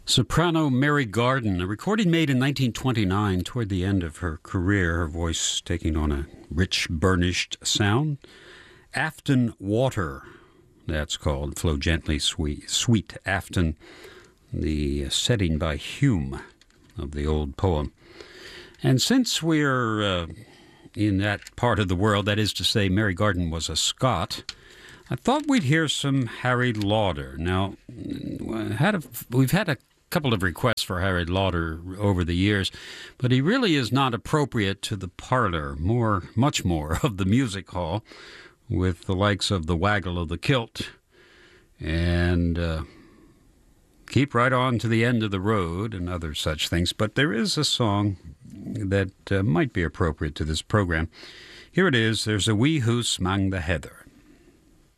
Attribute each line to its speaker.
Speaker 1: Soprano Mary Garden, a recording made in 1929 toward the end of her career, her voice taking on a rich, burnished sound. Afton Water, that's called. Flow Gently Sweet Afton, the setting by Hume of the old poem. And since we're in that part of the world, that is to say, Mary Garden was a Scot, I thought we'd hear some Harry Lauder. Now, we've had a couple of requests for Harry Lauder over the years, but he really is not appropriate to the parlor, much more of the music hall, with the likes of the Waggle of the Kilt and Keep Right On to the End of the Road and other such things. But there is a song that might be appropriate to this program. Here it is, There's a Wee Hoose 'Mang the Heather.